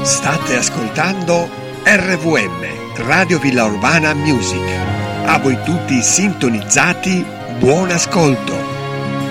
State ascoltando RVM, Radio Villa Urbana Music. A voi tutti sintonizzati, buon ascolto.